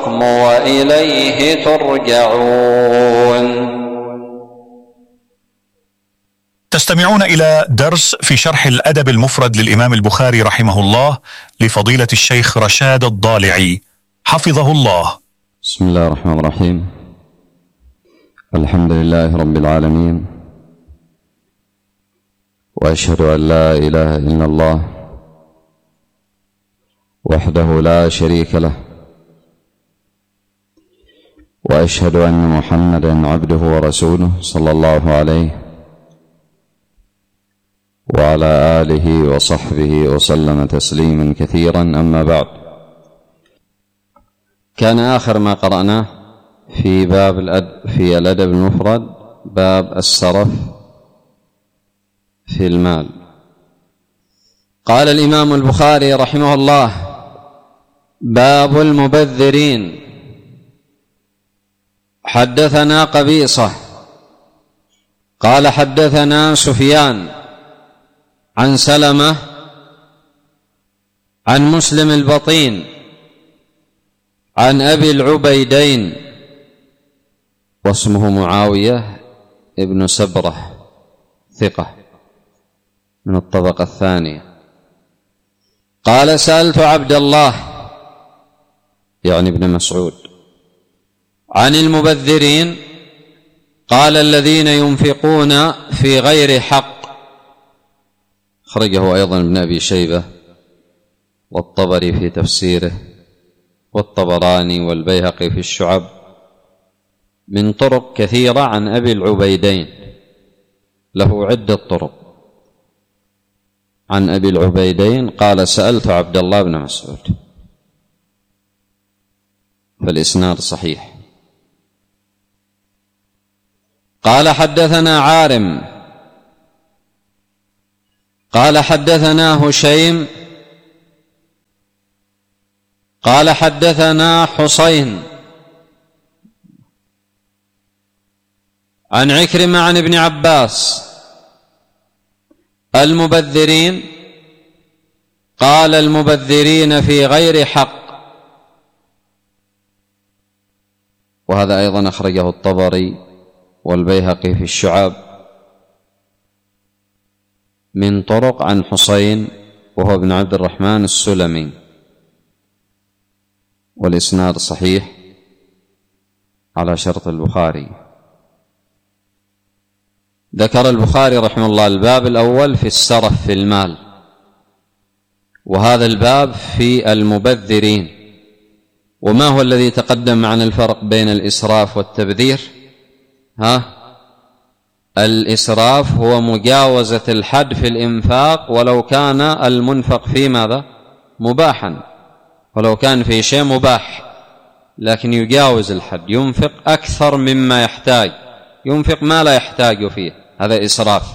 الحكم وإليه ترجعون. تستمعون إلى درس في شرح الأدب المفرد للإمام البخاري رحمه الله لفضيلة الشيخ رشاد الضالعي حفظه الله. بسم الله الرحمن الرحيم. الحمد لله رب العالمين، وأشهد أن لا إله إلا الله وحده لا شريك له، وأشهد أن محمدا عبده ورسوله صلى الله عليه وعلى آله وصحبه وسلم تسليما كثيرا. أما بعد، كان آخر ما قرأناه في في الأدب المفرد باب السرف في المال. قال الإمام البخاري رحمه الله: باب المبذرين. حدثنا قبيصة قال حدثنا سفيان عن سلمة عن مسلم البطين عن أبي العبيدين واسمه معاوية ابن سبرة ثقة من الطبقة الثانية. قال: سألت عبد الله يعني ابن مسعود عن المبذرين، قال: الذين ينفقون في غير حق. أخرجه أيضا ابن أبي شيبة والطبري في تفسيره والطبراني والبيهقي في الشعب من طرق كثيرة عن أبي العبيدين، له عدة طرق عن أبي العبيدين. قال: سألت عبد الله بن مسعود، فالإسناد صحيح. قال: حدثنا عارم قال حدثنا هشيم قال حدثنا حسين عن عكرمة عن ابن عباس: المبذرين، قال: المبذرين في غير حق. وهذا أيضا أخرجه الطبري والبيهقي في الشعاب من طرق عن حسين وهو ابن عبد الرحمن السلمي، والإسناد صحيح على شرط البخاري. ذكر البخاري رحمه الله الباب الأول في السرف في المال، وهذا الباب في المبذرين. وما هو الذي تقدم عن الفرق بين الإسراف والتبذير؟ الإسراف هو مجاوزة الحد في الإنفاق، ولو كان المنفق في ماذا؟ مباحا، ولو كان في شيء مباح لكن يجاوز الحد، ينفق أكثر مما يحتاج، ينفق ما لا يحتاج فيه، هذا إسراف.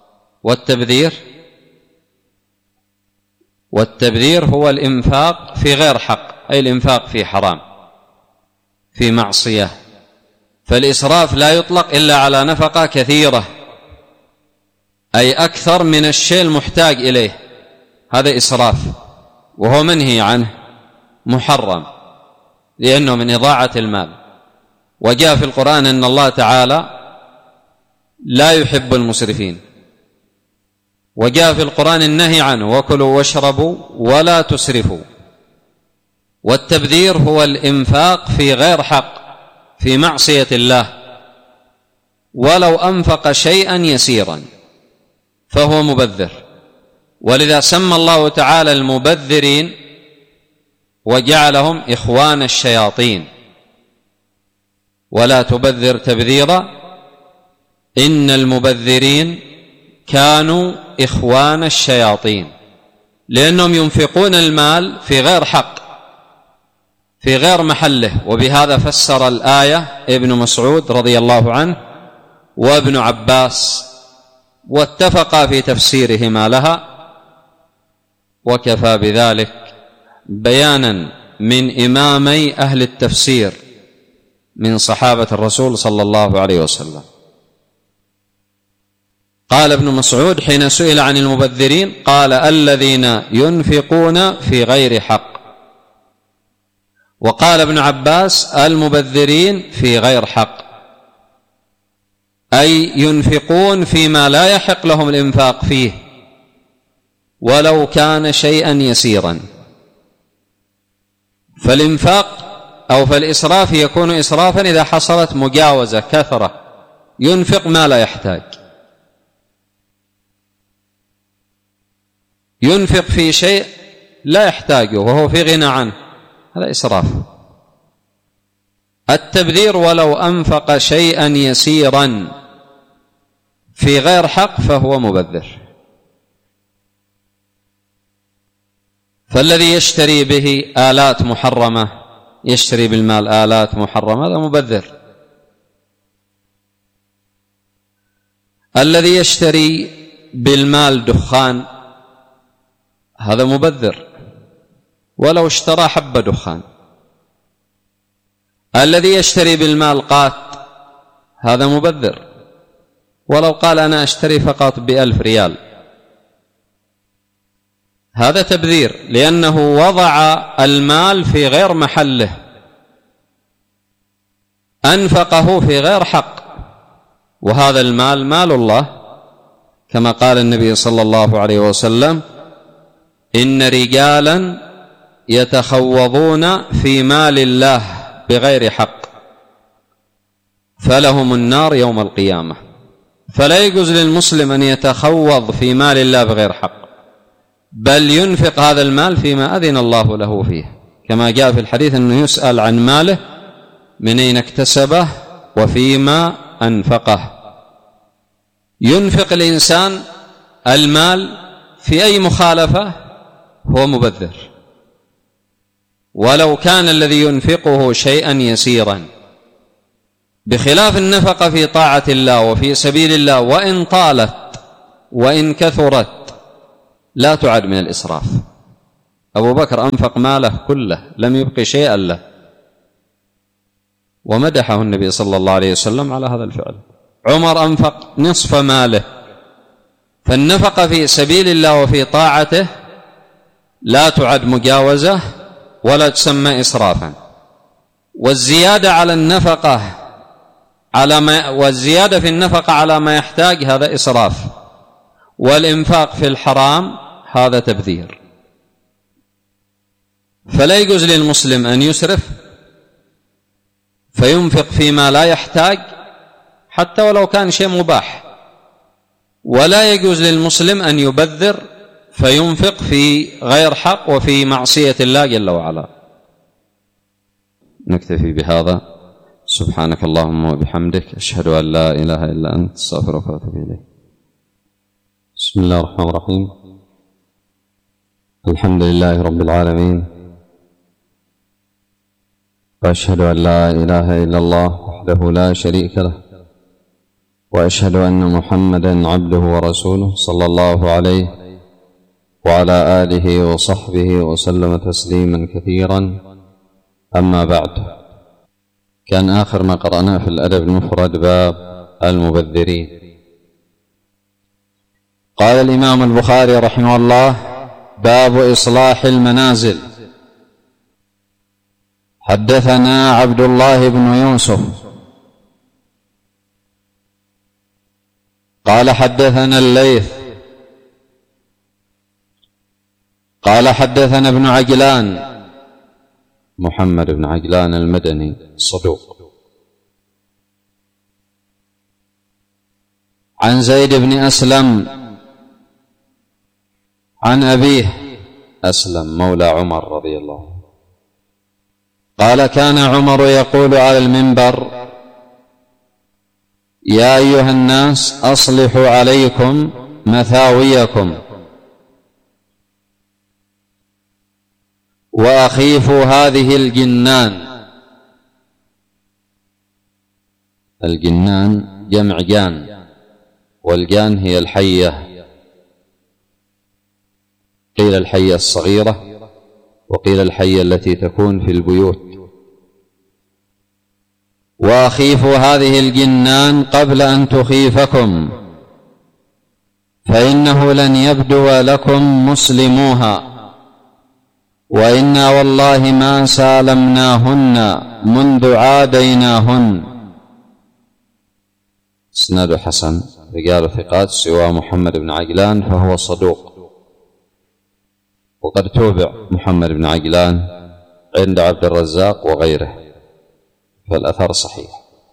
والتبذير هو الإنفاق في غير حق، أي الإنفاق في حرام في معصية. فالإسراف لا يطلق إلا على نفقة كثيرة، أي أكثر من الشيء المحتاج إليه، هذا إسراف، وهو منهي عنه، محرم، لأنه من إضاعة المال. وجاء في القرآن أن الله تعالى لا يحب المسرفين، وجاء في القرآن النهي عنه: وكلوا واشربوا ولا تسرفوا. والتبذير هو الإنفاق في غير حق في معصية الله، ولو أنفق شيئا يسيرا فهو مبذر. ولذا سمى الله تعالى المبذرين وجعلهم إخوان الشياطين: ولا تبذر تبذيرا إن المبذرين كانوا إخوان الشياطين، لأنهم ينفقون المال في غير حق في غير محله. وبهذا فسر الآية ابن مسعود رضي الله عنه وابن عباس، واتفقا في تفسيرهما لها، وكفى بذلك بيانا من إمامي أهل التفسير من صحابة الرسول صلى الله عليه وسلم. قال ابن مسعود حين سئل عن المبذرين قال: الذين ينفقون في غير حق. وقال ابن عباس: المبذرين في غير حق، أي ينفقون فيما لا يحق لهم الإنفاق فيه ولو كان شيئا يسيرا. فالإنفاق أو فالإسراف يكون إسرافا إذا حصلت مجاوزة كثرة، ينفق ما لا يحتاج، ينفق في شيء لا يحتاجه وهو في غنى عنه، هذا إسراف. التبذير ولو أنفق شيئا يسيرا في غير حق فهو مبذر. فالذي يشتري به آلات محرمة، يشتري بالمال آلات محرمة، هذا مبذر. الذي يشتري بالمال دخان هذا مبذر ولو اشترى حبة دخان. الذي يشتري بالمال قات هذا مبذر ولو قال أنا أشتري فقط ب1000 ريال، هذا تبذير لأنه وضع المال في غير محله، أنفقه في غير حق، وهذا المال مال الله، كما قال النبي صلى الله عليه وسلم: إن رجالا يتخوضون في مال الله بغير حق فلهم النار يوم القيامة. فلا يجوز للمسلم أن يتخوض في مال الله بغير حق، بل ينفق هذا المال فيما أذن الله له فيه، كما جاء في الحديث أنه يسأل عن ماله من أين اكتسبه وفيما أنفقه. ينفق الإنسان المال في أي مخالفة هو مبذر، ولو كان الذي ينفقه شيئا يسيرا، بخلاف النفقة في طاعة الله وفي سبيل الله، وإن طالت وإن كثرت لا تعد من الإسراف. أبو بكر أنفق ماله كله لم يبق شيئا له، ومدحه النبي صلى الله عليه وسلم على هذا الفعل. عمر أنفق نصف ماله. فالنفقة في سبيل الله وفي طاعته لا تعد مجاوزة ولا تسمى إسرافا. والزيادة على النفقة والزيادة في النفقة على ما يحتاج هذا إسراف، والإنفاق في الحرام هذا تبذير. فلا يجوز للمسلم أن يسرف فينفق فيما لا يحتاج حتى ولو كان شيء مباح، ولا يجوز للمسلم أن يبذر فينفق في غير حق وفي معصية الله جل وعلا. نكتفي بهذا. سبحانك اللهم وبحمدك، أشهد أن لا إله إلا أنت، أستغفرك وأتوب إليك. بسم الله الرحمن الرحيم. الحمد لله رب العالمين، وأشهد أن لا إله إلا الله وحده لا شريك له، وأشهد أن محمدا عبده ورسوله صلى الله عليه وعلى آله وصحبه وسلم تسليما كثيرا. أما بعد، كان آخر ما قرأناه في الأدب المفرد باب المبذرين. قال الإمام البخاري رحمه الله: باب إصلاح المنازل. حدثنا عبد الله بن يوسف قال حدثنا الليث قال حدثنا ابن عجلان، محمد بن عجلان المدني الصدوق، عن زيد بن أسلم عن أبيه أسلم مولى عمر رضي الله عنه قال: كان عمر يقول على المنبر: يا أيها الناس أصلحوا عليكم مثاويكم وأخيفوا هذه الجنان. الجنان جمع جان، والجان هي الحية، قيل الحية الصغيرة وقيل الحية التي تكون في البيوت. وأخيفوا هذه الجنان قبل أن تخيفكم، فإنه لن يبدو لكم مسلموها وإنا والله ما سالمناهن منذ عاديناهن. اسناد حسن، رجال ثقات سوى محمد بن عجلان فهو صدوق، وقد توبع محمد بن عجلان عند عبد الرزاق وغيره، فالأثر صحيح،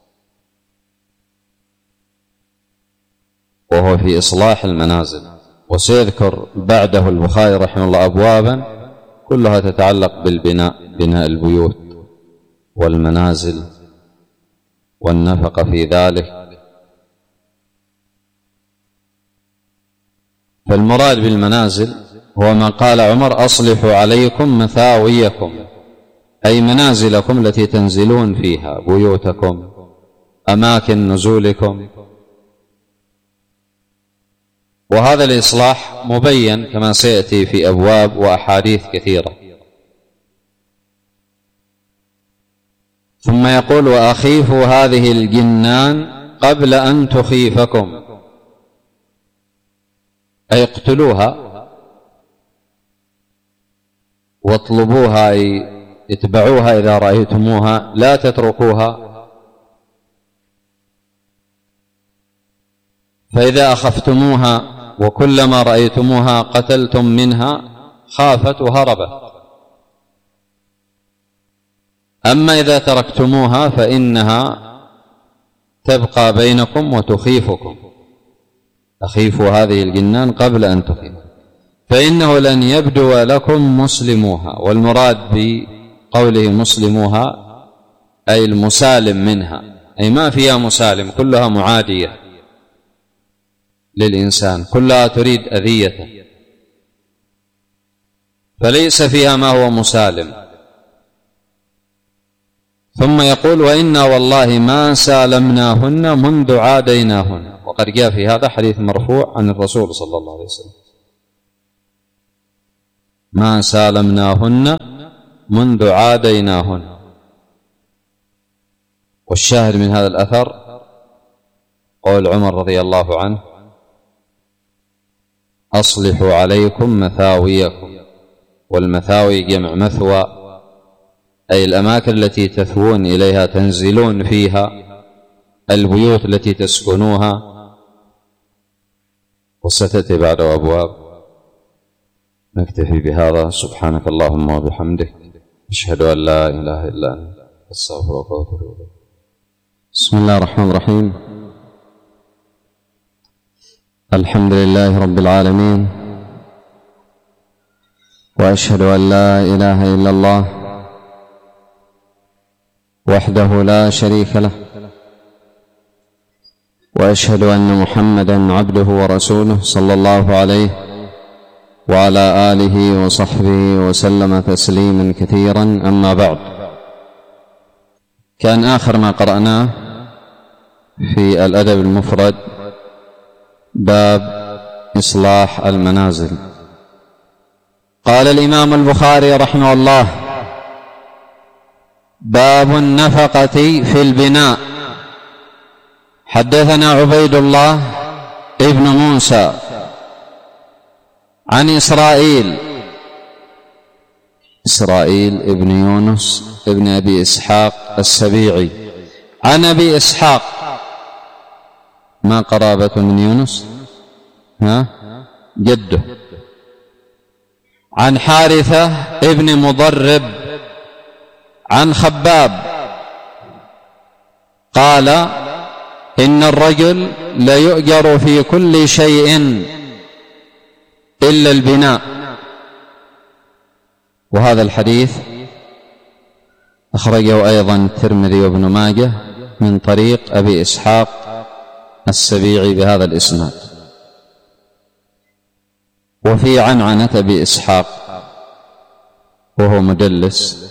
وهو في إصلاح المنازل. وسيذكر بعده البخاري رحمه الله أبوابا كلها تتعلق بالبناء، بناء البيوت والمنازل والنفقة في ذلك. فالمراد بالمنازل هو ما قال عمر: أصلحوا عليكم مثاويكم، أي منازلكم التي تنزلون فيها، بيوتكم، أماكن نزولكم. وهذا الإصلاح مبين كما سيأتي في أبواب وأحاديث كثيرة. ثم يقول: وأخيفوا هذه الجنان قبل أن تخيفكم، أي اقتلوها واطلبوها، أي اتبعوها إذا رأيتموها، لا تتركوها. فإذا أخفتموها وكلما رأيتموها قتلتم منها خافت وهربت. أما إذا تركتموها فإنها تبقى بينكم وتخيفكم. أخيفوا هذه الجنان قبل أن تخيفوا، فإنه لن يبدو لكم مسلموها. والمراد بقوله مسلموها أي المسالم منها، أي ما فيها مسالم، كلها معادية للإنسان، كلها تريد أذيته، فليس فيها ما هو مسالم. ثم يقول: وإنا والله ما سالمناهن منذ عاديناهن. وقد جاء في هذا حديث مرفوع عن الرسول صلى الله عليه وسلم: ما سالمناهن منذ عاديناهن. والشاهد من هذا الأثر قول عمر رضي الله عنه: أصلحوا عليكم مثاويكم. والمثاوي جمع مثوى، أي الأماكن التي تثوون إليها، تنزلون فيها، البيوت التي تسكنوها. وستأتي بعد أبواب. نكتفي بهذا. سبحانك اللهم وبحمدك، أشهد أن لا إله إلا أنت، أستغفرك وأتوب إليك. بسم الله الرحمن الرحيم. الحمد لله رب العالمين، وأشهد أن لا إله إلا الله وحده لا شريك له، وأشهد أن محمدًا عبده ورسوله صلى الله عليه وعلى آله وصحبه وسلم تسليما كثيرا. أما بعد، كان آخر ما قرأناه في الأدب المفرد باب إصلاح المنازل. قال الإمام البخاري رحمه الله: باب النفقة في البناء. حدثنا عبيد الله ابن موسى عن إسرائيل ابن يونس ابن أبي إسحاق السبيعي عن أبي إسحاق. ما قرابة من يونس؟ جده. عن حارثة ابن مضرب عن خباب قال: إن الرجل ليؤجر في كل شيء إلا البناء. وهذا الحديث أخرجه أيضا الترمذي وابن ماجه من طريق أبي إسحاق السبيعي بهذا الإسناد. وفي عنعنة أبي إسحاق وهو مدلس،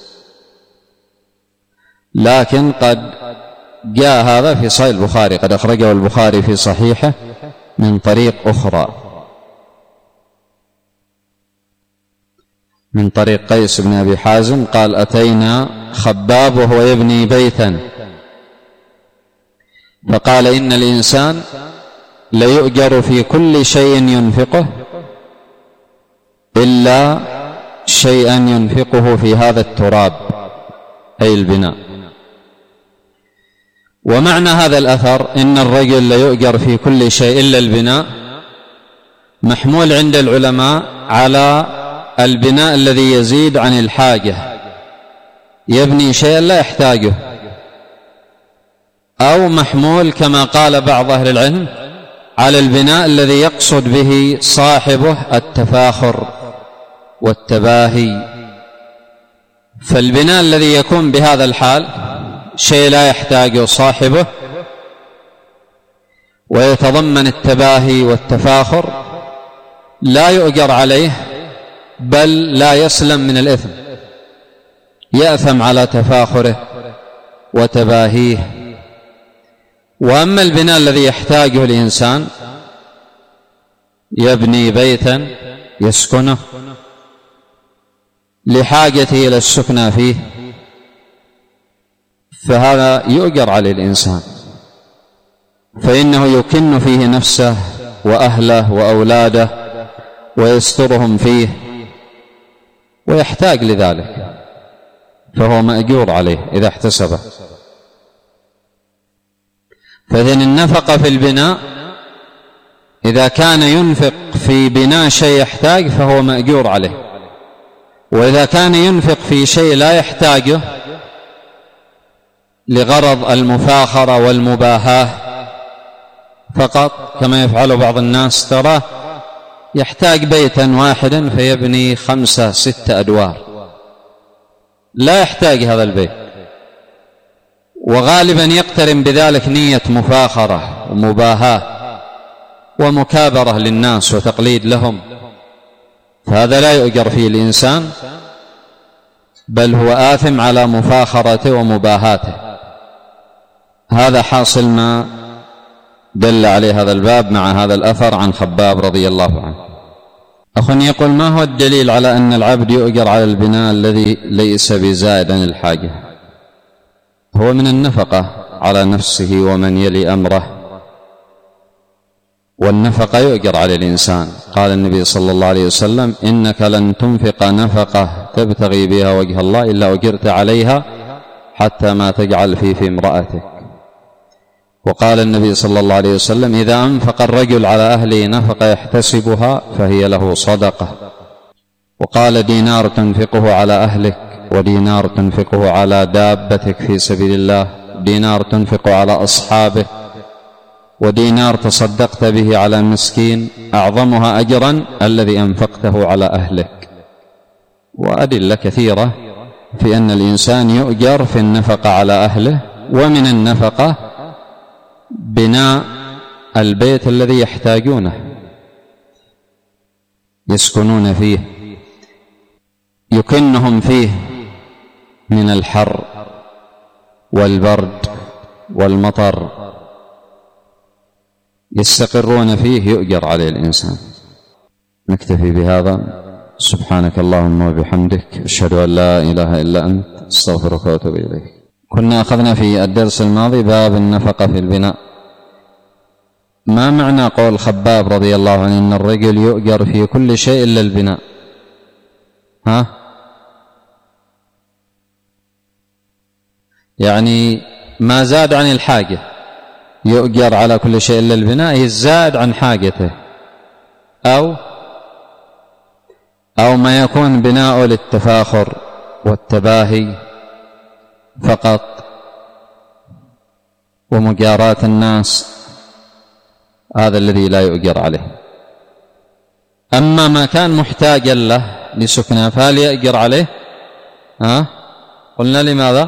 لكن قد جاء هذا في صحيح البخاري، قد أخرجه البخاري في صحيحه من طريق أخرى، من طريق قيس بن أبي حازم قال: أتينا خباب وهو يبني بيتا، فقال: إن الإنسان ليؤجر في كل شيء ينفقه إلا شيئا ينفقه في هذا التراب أي البناء. ومعنى هذا الأثر إن الرجل ليؤجر في كل شيء إلا البناء محمول عند العلماء على البناء الذي يزيد عن الحاجة، يبني شيئا لا يحتاجه، أو محمول كما قال بعض أهل العلم على البناء الذي يقصد به صاحبه التفاخر والتباهي. فالبناء الذي يكون بهذا الحال شيء لا يحتاجه صاحبه ويتضمن التباهي والتفاخر لا يؤجر عليه، بل لا يسلم من الإثم، يأثم على تفاخره وتباهيه. وأما البناء الذي يحتاجه الإنسان، يبني بيتا يسكنه لحاجته إلى السكنى فيه، فهذا يؤجر عليه الإنسان، فإنه يكن فيه نفسه وأهله وأولاده ويسترهم فيه ويحتاج لذلك، فهو مأجور عليه إذا احتسبه. فإذن النفقة في البناء إذا كان ينفق في بناء شيء يحتاج فهو مأجور عليه، وإذا كان ينفق في شيء لا يحتاجه لغرض المفاخرة والمباهاة فقط، كما يفعل بعض الناس، تراه يحتاج بيتا واحدا فيبني 5 6 أدوار، لا يحتاج هذا البيت، وغالبا يقترن بذلك نية مفاخرة ومباهاة ومكابرة للناس وتقليد لهم، فهذا لا يؤجر فيه الإنسان، بل هو آثم على مفاخرته ومباهاته. هذا حاصل ما دل عليه هذا الباب مع هذا الأثر عن خباب رضي الله عنه. أخ يقول: ما هو الدليل على أن العبد يؤجر على البناء الذي ليس بزائد عن الحاجة؟ هو من النفقة على نفسه ومن يلي أمره، والنفقة يؤجر على الإنسان. قال النبي صلى الله عليه وسلم: إنك لن تنفق نفقة تبتغي بها وجه الله إلا أجرت عليها حتى ما تجعل في امرأتك. وقال النبي صلى الله عليه وسلم: إذا أنفق الرجل على أهله نفقة يحتسبها فهي له صدقة. وقال: دينار تنفقه على أهلك، ودينار تنفقه على دابتك في سبيل الله، دينار تنفقه على أصحابك، ودينار تصدقت به على مسكين، أعظمها أجرا الذي أنفقته على أهلك. وأدلة كثيرة في أن الإنسان يؤجر في النفقة على أهله، ومن النفقة بناء البيت الذي يحتاجونه يسكنون فيه، يكنهم فيه من الحر والبرد والمطر، يستقرون فيه، يؤجر عليه الإنسان. نكتفي بهذا. سبحانك اللهم وبحمدك، أشهد أن لا إله إلا أنت، أستغفرك وأتوب إليك. كنا أخذنا في الدرس الماضي باب النفقة في البناء. ما معنى قول خباب رضي الله عنه إن الرجل يؤجر في كل شيء إلا البناء؟ يعني ما زاد عن الحاجة يؤجر على كل شيء إلا البناء، يزاد عن حاجته، أو ما يكون بناء للتفاخر والتباهي فقط ومجاراة الناس، هذا الذي لا يؤجر عليه. أما ما كان محتاجا له لسكنه فهل يؤجر عليه؟ قلنا لماذا؟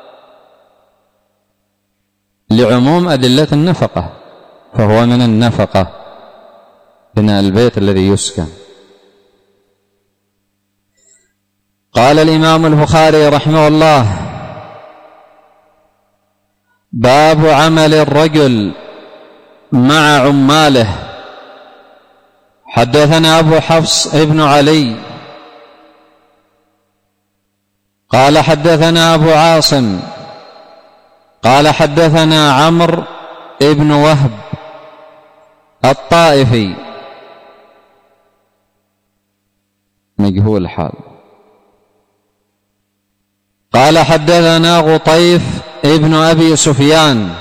لعموم أدلة النفقة، فهو من النفقة بناء البيت الذي يسكن. قال الإمام البخاري رحمه الله: باب عمل الرجل مع عماله. حدثنا أبو حفص ابن علي قال حدثنا أبو عاصم قال حدثنا عمرو ابن وهب الطائفي مجهول حال، قال حدثنا غطيف ابن أبي سفيان،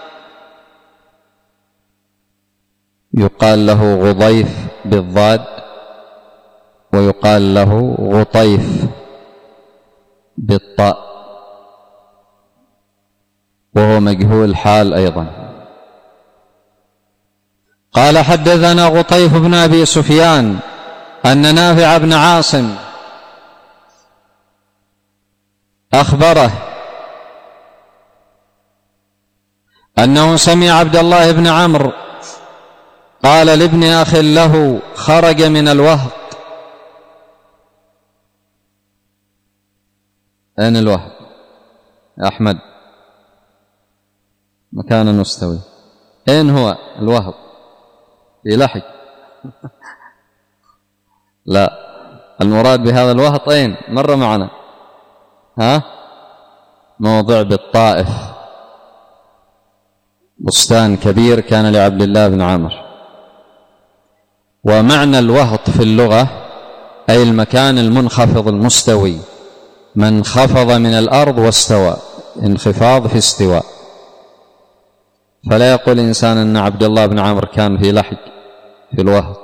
يقال له غضيف بالضاد ويقال له غطيف بالطاء، وهو مجهول حال أيضا. قال حدثنا غطيف بن أبي سفيان أن نافع بن عاصم أخبره أنه سمع عبد الله بن عمرو قال لابن أخ له خرج من الوهق. أين الوهق يا أحمد؟ مكان مستوي. أين هو الوهق؟ في لحج؟ لا، المراد بهذا الوهق أين؟ مر معنا موضع بالطائف، بستان كبير كان لعبد الله بن عمرو. ومعنى الوهط في اللغة أي المكان المنخفض المستوي، من خفض من الأرض واستوى، انخفاض في استواء. فلا يقول إنسان أن عبد الله بن عمرو كان في لحج في الوهط.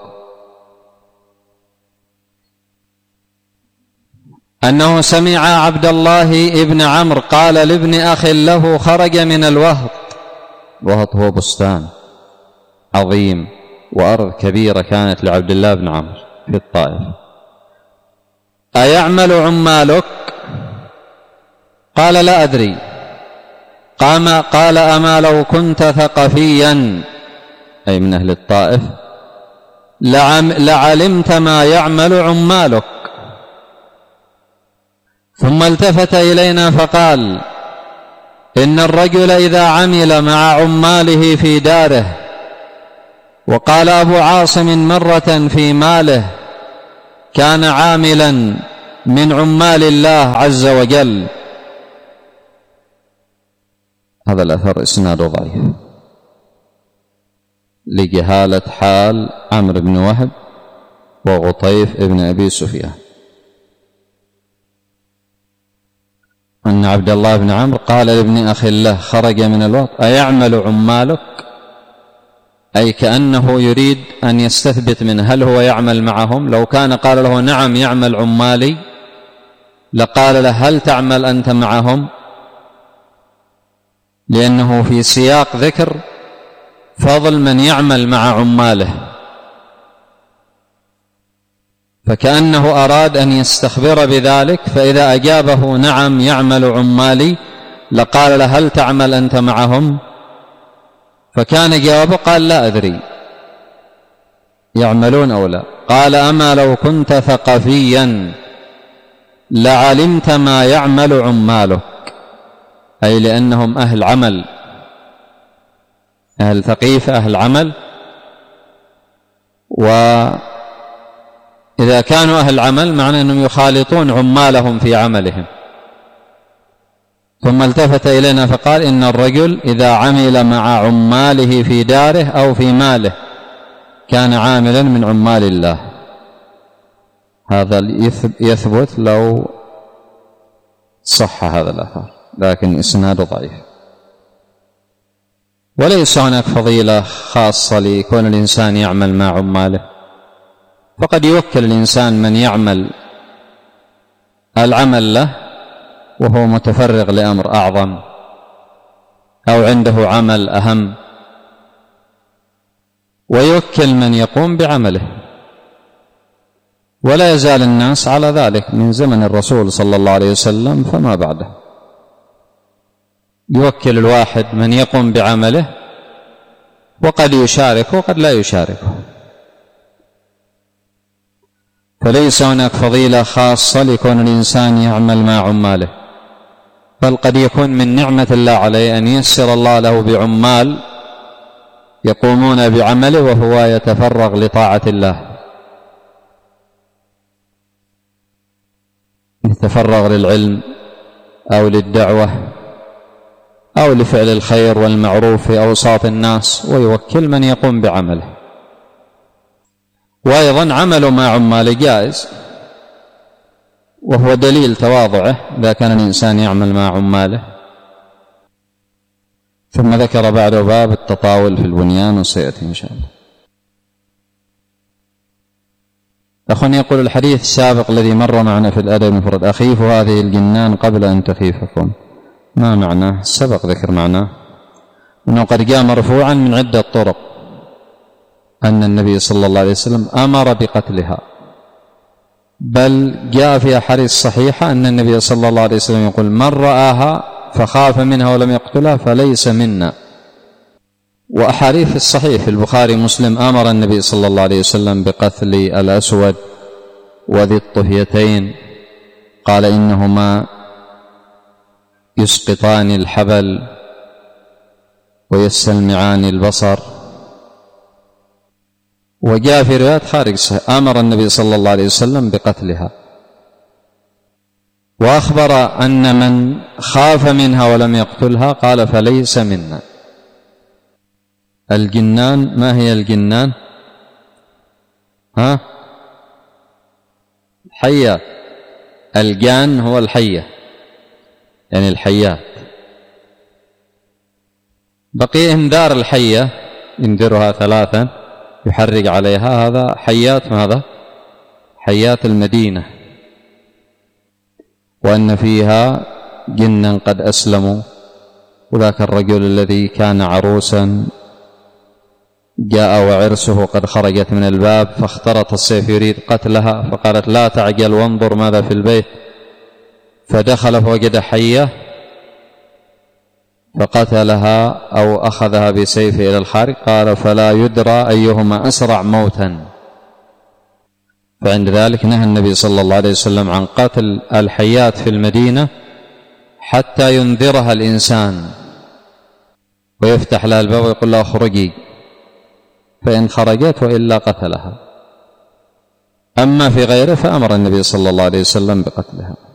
أنه سمع عبد الله بن عمرو قال لابن أخ له خرج من الوهط. الوهط هو بستان عظيم وأرض كبيرة كانت لعبد الله بن عمرو في الطائف. أيعمل عمالك؟ قال لا أدري. قال أما لو كنت ثقفيا أي من أهل الطائف لعلمت ما يعمل عمالك. ثم التفت إلينا فقال إن الرجل إذا عمل مع عماله في داره، وقال أبو عاصم مرة في ماله كان عاملا من عمال الله عز وجل. هذا الأثر إسناده ضعيف لجهالة حال عمرو بن وهب وغطيف ابن أبي سفيان. أن عبد الله بن عمرو قال لابن أخ له خرج من الوقت أيعمل عمالك، أي كأنه يريد أن يستثبت منه هل هو يعمل معهم. لو كان قال له نعم يعمل عمالي لقال له هل تعمل أنت معهم، لأنه في سياق ذكر فضل من يعمل مع عماله، فكأنه أراد أن يستخبر بذلك. فإذا أجابه نعم يعمل عمالي لقال له هل تعمل أنت معهم، فكان جوابه قال لا أدري يعملون أو لا. قال أما لو كنت ثقفيا لعلمت ما يعمل عمالك، أي لأنهم أهل عمل، أهل ثقيف أهل عمل. وإذا كانوا أهل عمل معنى أنهم يخالطون عمالهم في عملهم. ثم التفت إلينا فقال إن الرجل إذا عمل مع عماله في داره أو في ماله كان عاملا من عمال الله. هذا يثبت لو صح هذا الأثر، لكن إسناده ضعيف. وليس هناك فضيلة خاصة لكون الإنسان يعمل مع عماله، فقد يوكل الإنسان من يعمل العمل له وهو متفرغ لأمر أعظم أو عنده عمل أهم، ويوكل من يقوم بعمله. ولا يزال الناس على ذلك من زمن الرسول صلى الله عليه وسلم فما بعده، يوكل الواحد من يقوم بعمله وقد يشاركه وقد لا يشاركه. فليس هناك فضيلة خاصة لكون الإنسان يعمل مع عماله، بل قد يكون من نعمة الله عليه أن ييسر الله له بعمال يقومون بعمله وهو يتفرغ لطاعة الله، يتفرغ للعلم أو للدعوة أو لفعل الخير والمعروف في أوساط الناس، ويوكل من يقوم بعمله. وأيضا عمل مع عمال جائز، وهو دليل تواضعه إذا كان الإنسان يعمل مع عماله. ثم ذكر بعده باب التطاول في البنيان وسيأتي إن شاء الله. أخواني، يقول الحديث السابق الذي مر معنا في الأدب المفرد: أخيفوا هذه الجنان قبل أن تخيفكم. ما معناه؟ سبق ذكر معناه أنه قد جاء مرفوعا من عدة طرق أن النبي صلى الله عليه وسلم أمر بقتلها، بل جاء في أحاديث صحيحة أن النبي صلى الله عليه وسلم يقول: من رآها فخاف منها ولم يقتلها فليس منا. وأحاديث الصحيح في البخاري ومسلم أمر النبي صلى الله عليه وسلم بقتل الأسود وذي الطفيتين، قال: إنهما يسقطان الحبل ويستلمعان البصر. وجاء في روايات خارج صحيح أمر النبي صلى الله عليه وسلم بقتلها، وأخبر أن من خاف منها ولم يقتلها قال: فليس منا. الجنان، ما هي الجنان؟ الحيات. الجان هو الحية، يعني الحيات. بقي إنذار الحية، ينذرها 3 يحرق عليها، هذا حيات. ماذا؟ حيات المدينة. وأن فيها جنا قد أسلموا، وذاك الرجل الذي كان عروسا جاء وعرسه قد خرجت من الباب فاخترط السيف يريد قتلها، فقالت: لا تعجل وانظر ماذا في البيت. فدخل فوجد حية فقتلها أو أخذها بسيفه إلى الخارج. قال: فلا يدرى أيهما أسرع موتا. فعند ذلك نهى النبي صلى الله عليه وسلم عن قتل الحيات في المدينة حتى ينذرها الإنسان ويفتح لها الباب ويقول لها: اخرجي، فإن خرجت وإلا قتلها. أما في غيره فأمر النبي صلى الله عليه وسلم بقتلها.